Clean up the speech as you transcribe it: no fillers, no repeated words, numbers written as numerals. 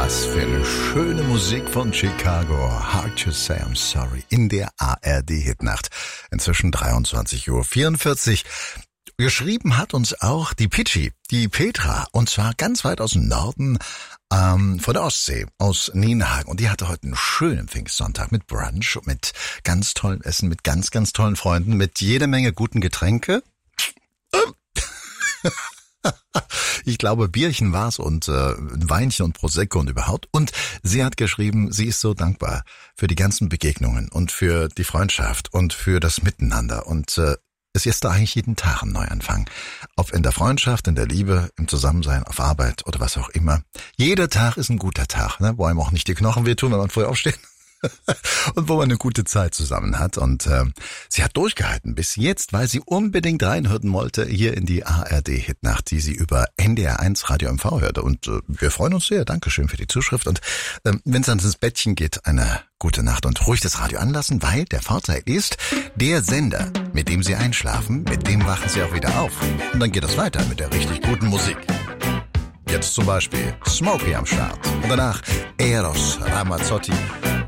Was für eine schöne Musik von Chicago. Hard to say I'm sorry. In der ARD-Hitnacht. Inzwischen 23:44 Uhr. Geschrieben hat uns auch die Pitschi, die Petra. Und zwar ganz weit aus dem Norden, von der Ostsee, aus Nienhagen. Und die hatte heute einen schönen Pfingstsonntag mit Brunch, mit ganz tollem Essen, mit ganz, ganz tollen Freunden, mit jede Menge guten Getränke. Ich glaube, Bierchen war's und Weinchen und Prosecco und überhaupt. Und sie hat geschrieben, sie ist so dankbar für die ganzen Begegnungen und für die Freundschaft und für das Miteinander. Und es ist da eigentlich jeden Tag ein Neuanfang. Ob in der Freundschaft, in der Liebe, im Zusammensein, auf Arbeit oder was auch immer. Jeder Tag ist ein guter Tag, ne? Wo einem auch nicht die Knochen wehtun, wenn man früh aufsteht. Und wo man eine gute Zeit zusammen hat. Und sie hat durchgehalten bis jetzt, weil sie unbedingt reinhören wollte hier in die ARD-Hitnacht, die sie über NDR1 Radio MV hörte. Und wir freuen uns sehr. Dankeschön für die Zuschrift. Und wenn es dann ins Bettchen geht, eine gute Nacht und ruhig das Radio anlassen, weil der Vorteil ist, der Sender, mit dem Sie einschlafen, mit dem wachen Sie auch wieder auf. Und dann geht es weiter mit der richtig guten Musik. Jetzt zum Beispiel Smokey am Start. Und danach Eros Ramazzotti